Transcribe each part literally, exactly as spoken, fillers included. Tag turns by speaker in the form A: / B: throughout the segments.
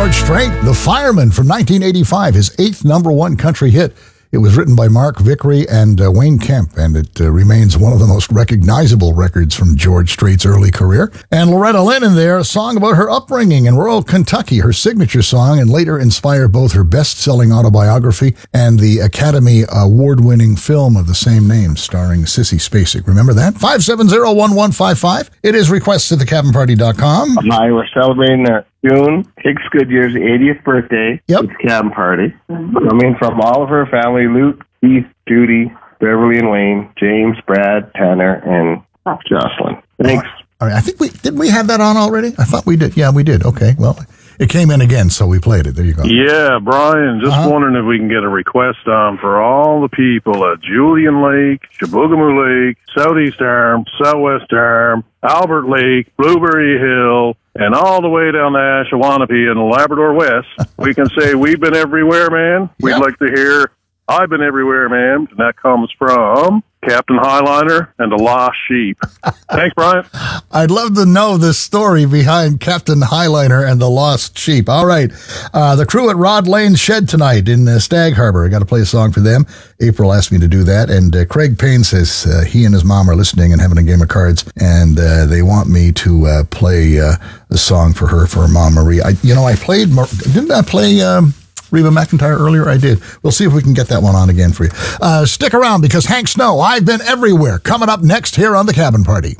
A: George Strait, The Fireman from nineteen eighty-five, his eighth number one country hit. It was written by Mark Vickery and uh, Wayne Kemp, and it uh, remains one of the most recognizable records from George Strait's early career. And Loretta Lynn in there, a song about her upbringing in rural Kentucky, her signature song, and later inspired both her best-selling autobiography and the Academy Award-winning film of the same name, starring Sissy Spacek. Remember that? five seven zero, one one five five. It is requests at the cabin party dot com.
B: Hi, we're celebrating uh, June, Hicks Goodyear's eightieth birthday.
A: Yep.
B: It's cabin party. Coming from all of her family, Luke, Keith, Judy, Beverly and Wayne, James, Brad, Tanner, and Jocelyn. Thanks.
A: All right. I think we, didn't we have that on already? I thought we did. Yeah, we did. Okay. Well, it came in again, so we played it. There you go.
C: Yeah, Brian, just
A: Uh-huh.
C: wondering if we can get a request on for all the people at Julian Lake, Chibougamau Lake, Southeast Arm, Southwest Arm, Albert Lake, Blueberry Hill, and all the way down to Ashawanapie in the Labrador West. We can say we've been everywhere, man. We'd
A: Yep.
C: like to hear I've been everywhere, man. And that comes from Captain Highliner and the Lost Sheep. Thanks, Brian.
A: I'd love to know the story behind Captain Highliner and the Lost Sheep. All right. Uh, the crew at Rod Lane Shed tonight in uh, Stag Harbor. I got to play a song for them. April asked me to do that. And uh, Craig Payne says uh, he and his mom are listening and having a game of cards. And uh, they want me to uh, play uh, a song for her, for her mom, Marie. I, you know, I played, didn't I play... Um, Reba McEntire earlier? I did. We'll see if we can get that one on again for you. Uh, stick around because Hank Snow, I've Been Everywhere, coming up next here on The Cabin Party.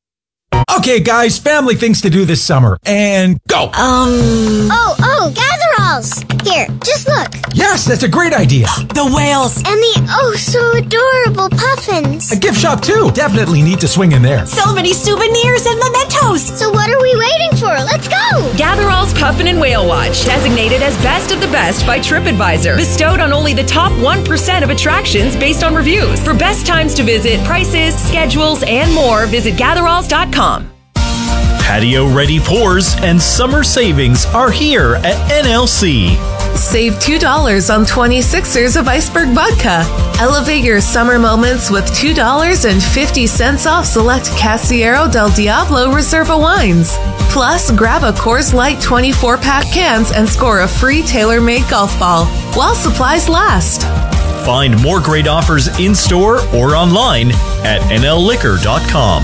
D: Okay, guys, family things to do this summer. And go.
E: Um. Oh, oh, Gatheralls. Here, just look.
D: Yes, that's a great idea.
F: The whales.
E: And the oh so adorable puffins.
D: A gift shop, too. Definitely need to swing in there.
F: So many souvenirs and mementos.
E: So what are we waiting for? Let's go.
G: Gatherall's Puffin and Whale Watch, designated as best of the best by TripAdvisor. Bestowed on only the top one percent of attractions based on reviews. For best times to visit, prices, schedules, and more, visit gatheralls dot com.
H: Patio-ready pours and summer savings are here at N L C.
I: Save two dollars on twenty-sixers of Iceberg Vodka. Elevate your summer moments with two dollars and fifty cents off select Casillero del Diablo Reserva wines. Plus, grab a Coors Light twenty-four pack cans and score a free tailor-made golf ball while supplies last.
H: Find more great offers in-store or online at N L liquor dot com.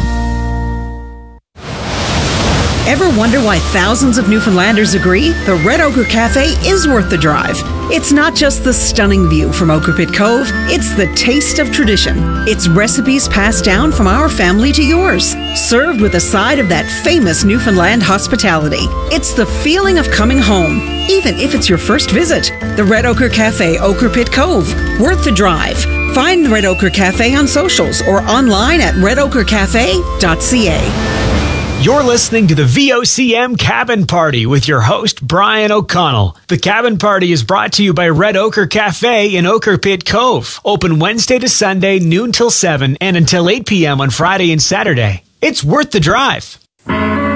J: Ever wonder why thousands of Newfoundlanders agree the Red Ochre Cafe is worth the drive? It's not just the stunning view from Ochre Pit Cove, it's the taste of tradition. It's recipes passed down from our family to yours, served with a side of that famous Newfoundland hospitality. It's the feeling of coming home, even if it's your first visit. The Red Ochre Cafe, Ochre Pit Cove, worth the drive. Find the Red Ochre Cafe on socials or online at red ochre cafe dot c a.
K: You're listening to the V O C M Cabin Party with your host, Brian O'Connell. The Cabin Party is brought to you by Red Ochre Cafe in Ochre Pit Cove. Open Wednesday to Sunday, noon till seven, and until eight p.m. on Friday and Saturday. It's worth the drive.